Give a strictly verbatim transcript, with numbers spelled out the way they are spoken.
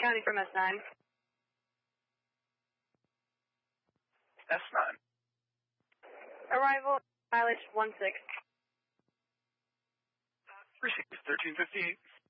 County from S nine. S nine. Arrival, mileage one six. Received thirteen fifty-eight.